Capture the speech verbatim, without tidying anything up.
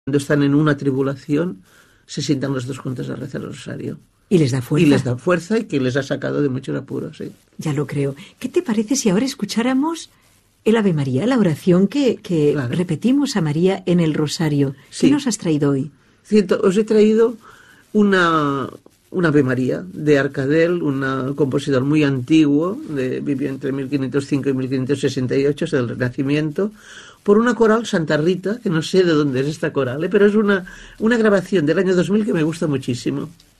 cuando están en una tribulación, se sientan los dos juntos a rezar el rosario. Y les da fuerza. Y les da fuerza y que les ha sacado de muchos apuros, sí. Ya lo creo. ¿Qué te parece si ahora escucháramos el Ave María, la oración que, que claro. repetimos a María en el rosario? Sí. ¿Qué nos has traído hoy? Cierto, os he traído una, una Ave María de Arcadel, un compositor muy antiguo, de, vivió entre mil quinientos cinco y mil quinientos sesenta y ocho, es del Renacimiento, por una coral Santa Rita, que no sé de dónde es esta coral, ¿eh? Pero es una, una grabación del año dos mil que me gusta muchísimo.